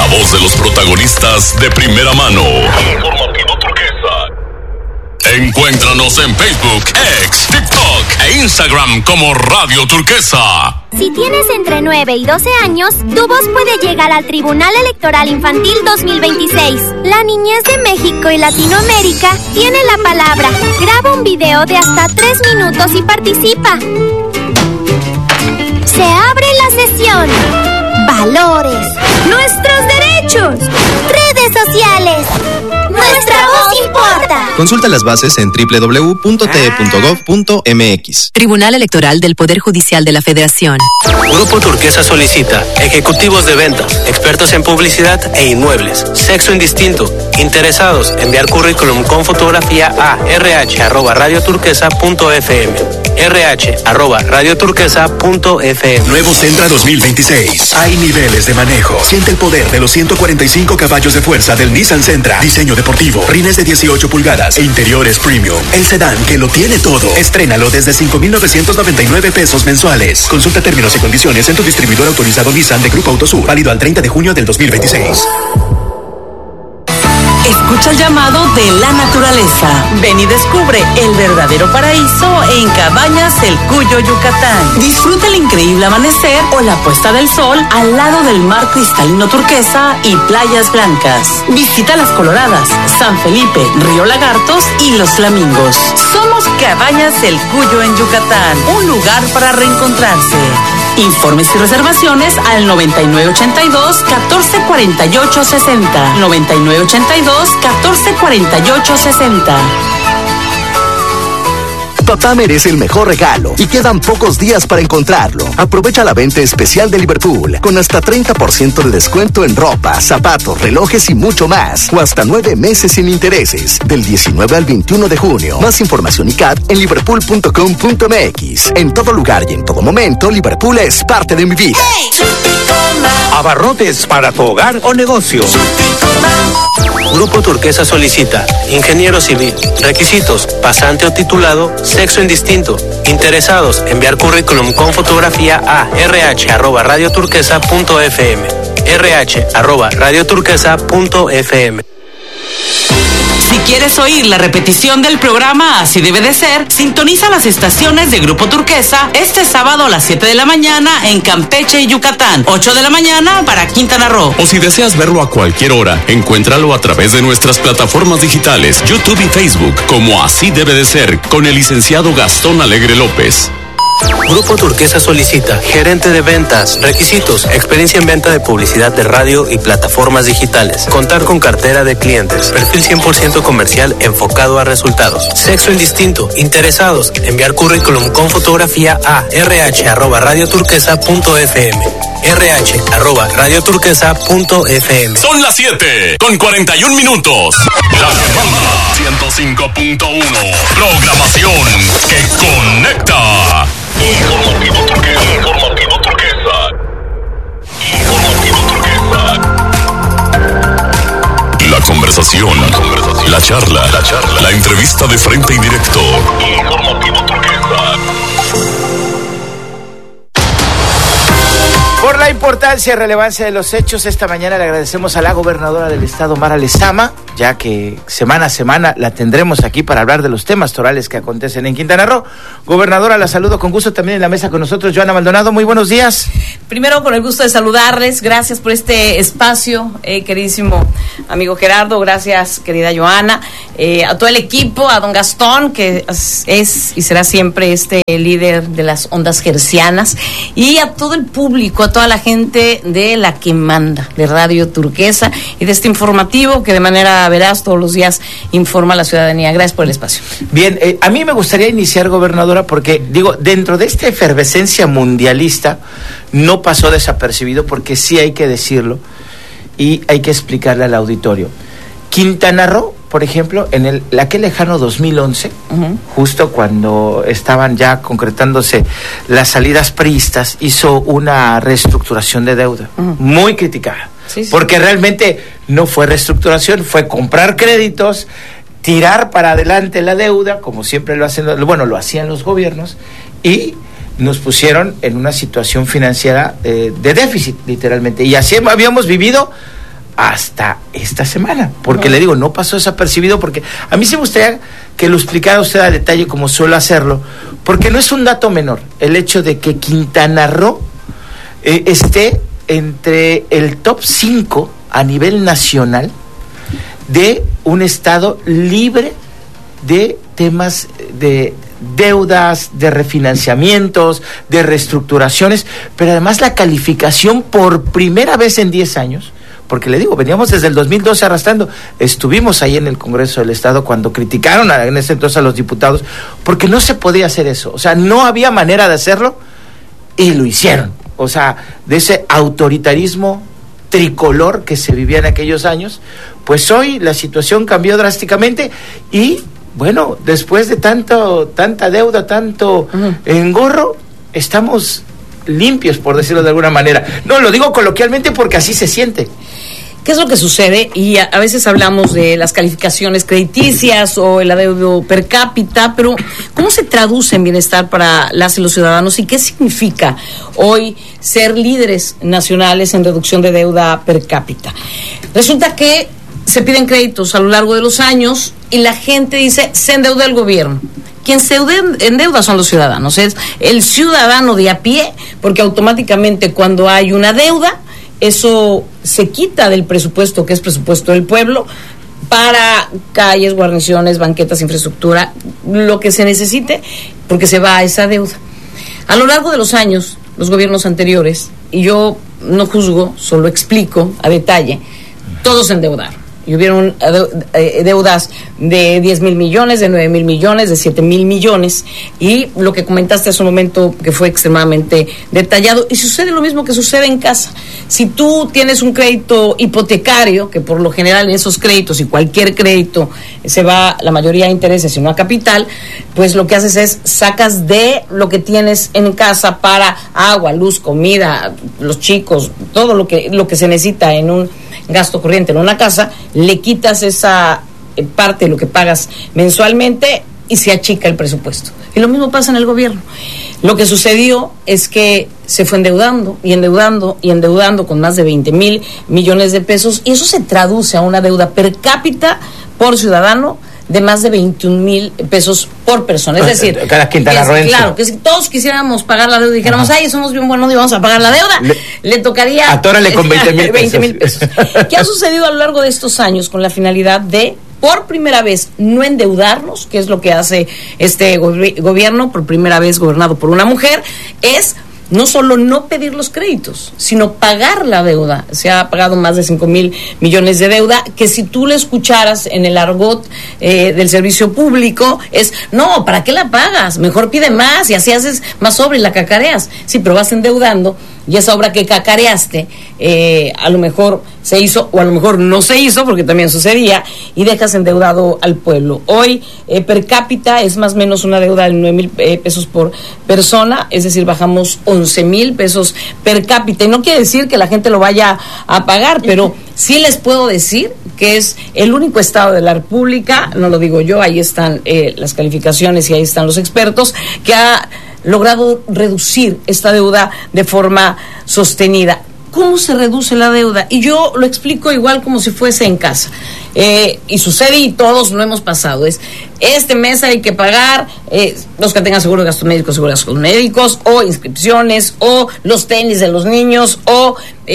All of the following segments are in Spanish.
voz de los protagonistas de primera mano. Informativo Turquesa. Encuéntranos en Facebook, X, TikTok e Instagram como Radio Turquesa. Si tienes entre 9 y 12 años, tu voz puede llegar al Tribunal Electoral Infantil 2026. La niñez de México y Latinoamérica tiene la palabra. Graba un video de hasta 3 minutos y participa. Se abre la sesión. Valores. Nuestros derechos. Redes sociales. Nuestra voz importa. Consulta las bases en www.te.gov.mx. Tribunal Electoral del Poder Judicial de la Federación. Grupo Turquesa solicita ejecutivos de ventas, expertos en publicidad e inmuebles, sexo indistinto, interesados, enviar currículum con fotografía a rh@radioturquesa.fm. rh@radioturquesa.fm. Nuevo Sentra 2026. Hay niveles de manejo. Siente el poder de los 145 caballos de fuerza del Nissan Sentra. Diseño deportivo, rines de 18 pulgadas e interiores premium. El sedán que lo tiene todo. Estrénalo desde 5,999 pesos mensuales. Consulta términos y condiciones en tu distribuidor autorizado Nissan de Grupo Autosur. Válido al 30 de junio del 2026. Escucha el llamado de la naturaleza. Ven y descubre el verdadero paraíso en Cabañas El Cuyo, Yucatán. Disfruta el increíble amanecer o la puesta del sol al lado del mar cristalino turquesa y playas blancas. Visita Las Coloradas, San Felipe, Río Lagartos y Los Flamingos. Somos Cabañas El Cuyo en Yucatán, un lugar para reencontrarse. Informes y reservaciones al 9982-1448-60. 9982-1448-60. Papá merece el mejor regalo y quedan pocos días para encontrarlo. Aprovecha la venta especial de Liverpool con hasta 30% de descuento en ropa, zapatos, relojes y mucho más. O hasta 9 meses sin intereses. Del 19 al 21 de junio. Más información y CAT en liverpool.com.mx. En todo lugar y en todo momento, Liverpool es parte de mi vida. Abarrotes para tu hogar o negocio. Grupo Turquesa solicita ingeniero civil, requisitos, pasante o titulado, sexo indistinto, interesados, enviar currículum con fotografía a rh@radioturquesa.fm. rh@radioturquesa.fm. Si quieres oír la repetición del programa Así Debe de Ser, sintoniza las estaciones de Grupo Turquesa este sábado a las 7 de la mañana en Campeche y Yucatán, 8 de la mañana para Quintana Roo. O si deseas verlo a cualquier hora, encuéntralo a través de nuestras plataformas digitales, YouTube y Facebook, como Así Debe de Ser, con el licenciado Gastón Alegre López. Grupo Turquesa solicita gerente de ventas, requisitos, experiencia en venta de publicidad de radio y plataformas digitales, contar con cartera de clientes, perfil 100% comercial enfocado a resultados, sexo indistinto, interesados, enviar currículum con fotografía a rh@radioturquesa.fm. rh@radioturquesa.fm. Son las 7:41. La semana 105.1. Programación que conecta. Informativo Turquesa. Informativo Turquesa. Informativo Turquesa. La conversación. La charla. La entrevista de frente y directo. Informativo Turquesa. Por la importancia y relevancia de los hechos, esta mañana le agradecemos a la gobernadora del estado, Mara Lezama, ya que semana a semana la tendremos aquí para hablar de los temas torales que acontecen en Quintana Roo. Gobernadora, la saludo con gusto, también en la mesa con nosotros, Joana Maldonado, muy buenos días. Primero, con el gusto de saludarles, gracias por este espacio, queridísimo amigo Gerardo, gracias querida Joana, a todo el equipo, a don Gastón, que es y será siempre líder de las ondas hercianas, y a todo el público, a toda la gente de la que manda, de Radio Turquesa, y de este informativo que de manera veraz todos los días informa a la ciudadanía. Gracias por el espacio. Bien, a mí me gustaría iniciar, gobernadora, porque digo, dentro de esta efervescencia mundialista, no pasó desapercibido, porque sí hay que decirlo, y hay que explicarle al auditorio. Quintana Roo, por ejemplo, en aquel lejano 2011, justo cuando estaban ya concretándose las salidas priistas, hizo una reestructuración de deuda, muy criticada, porque realmente no fue reestructuración, fue comprar créditos, tirar para adelante la deuda, como siempre lo hacían los gobiernos, y nos pusieron en una situación financiera de déficit, literalmente, y así habíamos vivido hasta esta semana, porque le digo, no pasó desapercibido, porque a mí sí me gustaría que lo explicara usted a detalle como suelo hacerlo, porque no es un dato menor el hecho de que Quintana Roo esté entre el top 5 a nivel nacional de un estado libre de temas de deudas, de refinanciamientos, de reestructuraciones, pero además la calificación por primera vez en 10 años, porque le digo, veníamos desde el 2012 arrastrando, estuvimos ahí en el Congreso del Estado cuando criticaron en ese entonces a los diputados, porque no se podía hacer eso, o sea, no había manera de hacerlo, y lo hicieron, o sea, de ese autoritarismo tricolor que se vivía en aquellos años, pues hoy la situación cambió drásticamente y bueno, después de tanta deuda, tanto engorro, estamos limpios, por decirlo de alguna manera. No, lo digo coloquialmente porque así se siente. ¿Qué es lo que sucede? Y a veces hablamos de las calificaciones crediticias o el adeudo per cápita, pero ¿cómo se traduce en bienestar para las y los ciudadanos? ¿Y qué significa hoy ser líderes nacionales en reducción de deuda per cápita? Resulta que se piden créditos a lo largo de los años y la gente dice, se endeuda el gobierno. Quien se endeuda son los ciudadanos, es el ciudadano de a pie, porque automáticamente cuando hay una deuda, eso se quita del presupuesto, que es presupuesto del pueblo, para calles, guarniciones, banquetas, infraestructura, lo que se necesite, porque se va a esa deuda. A lo largo de los años, los gobiernos anteriores, y yo no juzgo, solo explico a detalle, todos se endeudaron. Y hubieron deudas de 10,000 millones, de 9,000 millones, de 7,000 millones. Y lo que comentaste hace un momento, que fue extremadamente detallado. Y sucede lo mismo que sucede en casa. Si tú tienes un crédito hipotecario, que por lo general en esos créditos y cualquier crédito se va la mayoría a intereses y no a capital, pues lo que haces es sacas de lo que tienes en casa para agua, luz, comida, los chicos, todo lo que se necesita en un gasto corriente en una casa, le quitas esa parte de lo que pagas mensualmente y se achica el presupuesto. Y lo mismo pasa en el gobierno. Lo que sucedió es que se fue endeudando y endeudando y endeudando con más de 20,000 millones de pesos, y eso se traduce a una deuda per cápita por ciudadano de más de 21,000 pesos por persona. Es decir, cada quintanarroense. Claro, que si todos quisiéramos pagar la deuda y dijéramos, ay, somos bien buenos y vamos a pagar la deuda, le tocaría... Atórale con 20,000 pesos. ¿Qué ha sucedido a lo largo de estos años con la finalidad de, por primera vez, no endeudarnos, que es lo que hace este gobierno, por primera vez gobernado por una mujer, es no solo no pedir los créditos, sino pagar la deuda? Se ha pagado más de 5,000 millones de deuda, que si tú le escucharas en el argot del servicio público, es, no, ¿para qué la pagas? Mejor pide más y así haces más obra y la cacareas. Sí, pero vas endeudando y esa obra que cacareaste, a lo mejor se hizo o a lo mejor no se hizo, porque también sucedía, y dejas endeudado al pueblo. Hoy, per cápita, es más o menos una deuda de 9,000 pesos por persona, es decir, bajamos 11,000 pesos per cápita. Y no quiere decir que la gente lo vaya a pagar, pero sí les puedo decir que es el único estado de la República, no lo digo yo, ahí están las calificaciones y ahí están los expertos, que ha logrado reducir esta deuda de forma sostenida. ¿Cómo se reduce la deuda? Y yo lo explico igual como si fuese en casa. Y sucede, y todos lo hemos pasado. Es, este mes hay que pagar los que tengan seguro de gastos médicos, seguro de gastos médicos, o inscripciones, o los tenis de los niños, o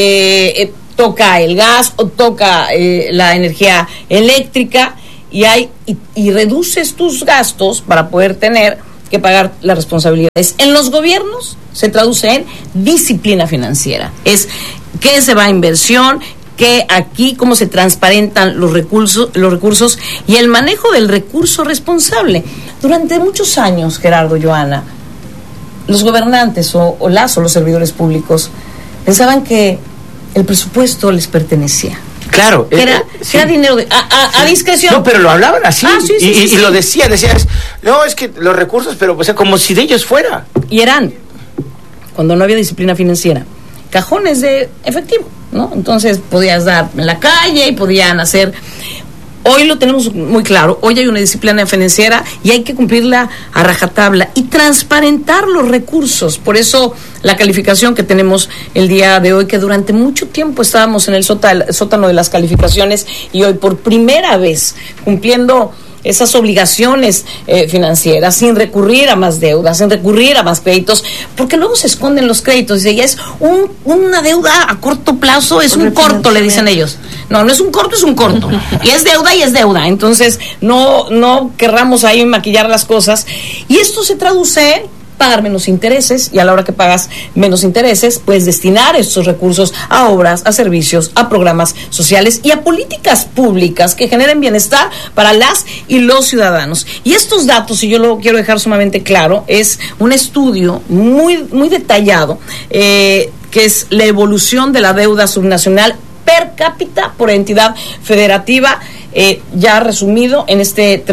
toca el gas, o toca la energía eléctrica, y reduces tus gastos para poder tener que pagar las responsabilidades. En los gobiernos se traduce en disciplina financiera. Es qué se va a inversión, que aquí cómo se transparentan los recursos y el manejo del recurso responsable. Durante muchos años, Gerardo, Joana, los gobernantes o los servidores públicos pensaban que el presupuesto les pertenecía. Claro, era dinero a discreción. No, pero lo hablaban así. Sí. Y lo decían, no, es que los recursos, pero o sea, como si de ellos fuera. Y eran, cuando no había disciplina financiera, cajones de efectivo, ¿no? Entonces podías dar en la calle y podían hacer. Hoy lo tenemos muy claro, hoy hay una disciplina financiera y hay que cumplirla a rajatabla y transparentar los recursos. Por eso la calificación que tenemos el día de hoy, que durante mucho tiempo estábamos en el sótano de las calificaciones, y hoy por primera vez cumpliendo esas obligaciones financieras, sin recurrir a más deudas, sin recurrir a más créditos, porque luego se esconden los créditos, y ya es una deuda a corto plazo, es un corto, le dicen ellos. No es un corto, es un corto. Y es deuda. Entonces, no querramos ahí maquillar las cosas. Y esto se traduce en pagar menos intereses, y a la hora que pagas menos intereses, puedes destinar estos recursos a obras, a servicios, a programas sociales y a políticas públicas que generen bienestar para las y los ciudadanos. Y estos datos, y yo lo quiero dejar sumamente claro, es un estudio muy, muy detallado, que es la evolución de la deuda subnacional per cápita por entidad federativa, ya resumido en este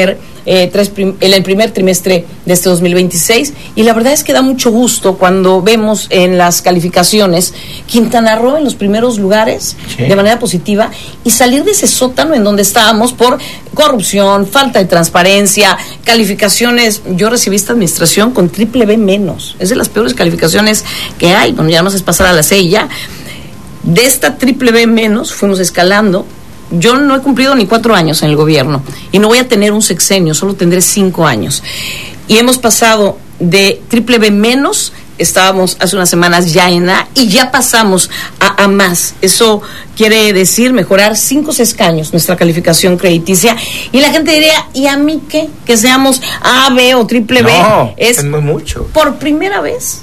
en el primer trimestre de este 2026, y la verdad es que da mucho gusto cuando vemos en las calificaciones Quintana Roo en los primeros lugares, sí, de manera positiva, y salir de ese sótano en donde estábamos por corrupción, falta de transparencia, calificaciones. Yo recibí esta administración con BBB-, es de las peores calificaciones que hay. Bueno, ya más es pasar a la C y ya. De esta BBB- fuimos escalando. Yo no he cumplido ni 4 años en el gobierno y no voy a tener un sexenio, solo tendré 5 años. Y hemos pasado de BBB-, estábamos hace unas semanas ya en A, y ya pasamos a más. Eso quiere decir mejorar 5 escaños nuestra calificación crediticia. Y la gente diría, ¿y a mí qué? Que seamos A, B o BBB. No, es muy mucho. Por primera vez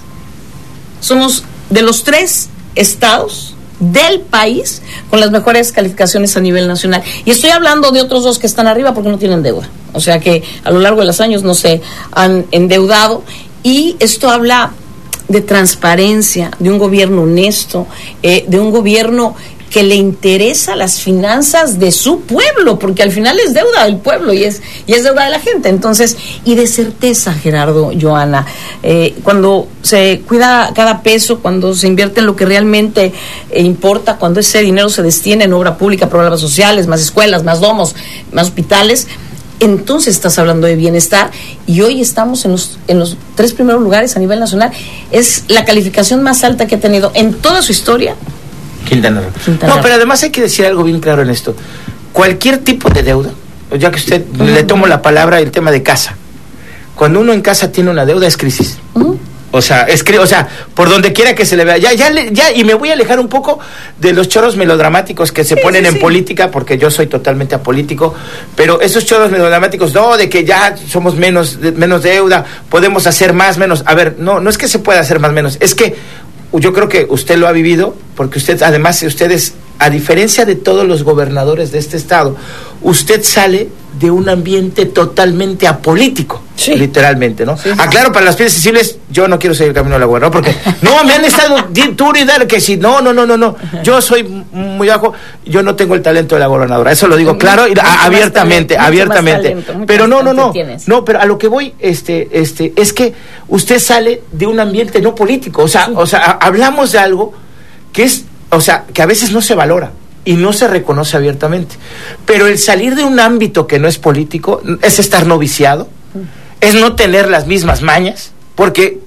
somos de los 3 estados del país con las mejores calificaciones a nivel nacional, y estoy hablando de otros 2 que están arriba porque no tienen deuda, o sea que a lo largo de los años no se han endeudado, y esto habla de transparencia, de un gobierno honesto, de un gobierno que le interesa las finanzas de su pueblo, porque al final es deuda del pueblo y es deuda de la gente. Entonces, y de certeza, Gerardo, Joana, cuando se cuida cada peso, cuando se invierte en lo que realmente importa, cuando ese dinero se destina en obra pública, programas sociales, más escuelas, más domos, más hospitales, entonces estás hablando de bienestar, y hoy estamos en los 3 primeros lugares a nivel nacional. Es la calificación más alta que ha tenido en toda su historia Quintana Roo. No, pero además hay que decir algo bien claro en esto. Cualquier tipo de deuda, ya que usted le tomo la palabra, el tema de casa. Cuando uno en casa tiene una deuda, es crisis. O sea, por donde quiera que se le vea. Ya, y me voy a alejar un poco de los choros melodramáticos que se ponen en política, porque yo soy totalmente apolítico, pero esos choros melodramáticos, no, de que ya somos menos deuda, podemos hacer más, menos. A ver, no es que se pueda hacer más, menos, es que yo creo que usted lo ha vivido, porque ustedes, a diferencia de todos los gobernadores de este estado, usted sale de un ambiente totalmente apolítico, sí, literalmente, ¿no? Sí, sí. Claro, para las piezas sensibles, yo no quiero seguir el camino de la gobernadora, porque no, me han estado duro y dar que si no, yo soy muy bajo, yo no tengo el talento de la gobernadora, eso lo digo claro y abiertamente, pero no, pero a lo que voy, es que usted sale de un ambiente no político, o sea, hablamos de algo que es, que a veces no se valora y no se reconoce abiertamente, pero el salir de un ámbito que no es político es estar noviciado, es no tener las mismas mañas, porque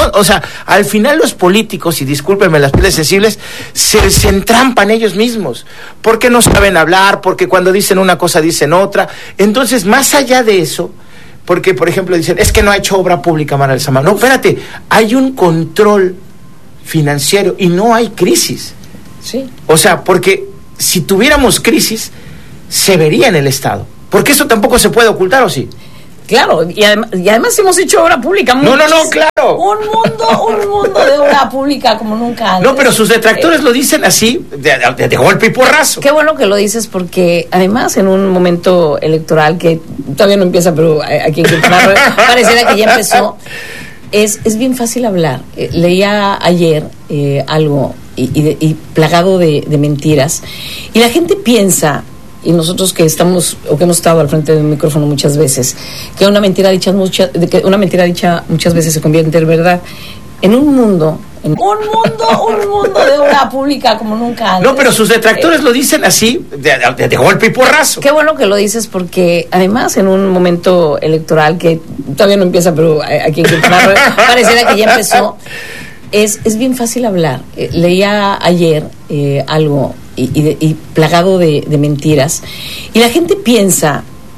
al final los políticos, y discúlpenme las pieles sensibles, se entrampan ellos mismos, porque no saben hablar, porque cuando dicen una cosa dicen otra. Entonces, más allá de eso, porque por ejemplo dicen, es que no ha hecho obra pública Mara Lezama. No, espérate, hay un control financiero y no hay crisis. Sí. Porque si tuviéramos crisis, se vería en el Estado. Porque eso tampoco se puede ocultar, ¿o sí? Claro, y además hemos hecho obra pública. No, claro. Un mundo de obra pública como nunca antes. No, pero sus detractores lo dicen así, de golpe y porrazo. Qué bueno que lo dices, porque además en un momento electoral que todavía no empieza, pero aquí en Quintana Roo pareciera que ya empezó, es bien fácil hablar. Leía ayer algo y plagado de mentiras, y la gente piensa, y nosotros que estamos o que hemos estado al frente del micrófono muchas veces, que una mentira dicha muchas veces se convierte en verdad. En un mundo Un mundo de obra pública como nunca antes. No, pero sus detractores lo dicen así, de golpe y porrazo. Qué bueno que lo dices, porque además en un momento electoral que todavía no empieza, pero aquí en Quintana Roo pareciera que ya empezó, es bien fácil hablar. Leía ayer algo y plagado de mentiras, y la gente piensa